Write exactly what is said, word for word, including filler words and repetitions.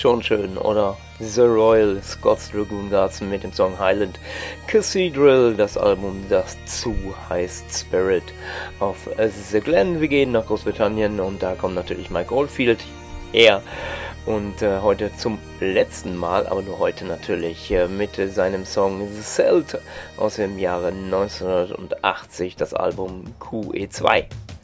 schon schön, oder? The Royal Scots Dragoon Guards mit dem Song Highland Cathedral, das Album, das zu heißt Spirit of the Glen. Wir gehen nach Großbritannien und da kommt natürlich Mike Oldfield her. Und äh, heute zum letzten Mal, aber nur heute natürlich, äh, mit seinem Song The Celt aus dem Jahre neunzehnhundertachtzig, das Album Q E zwei.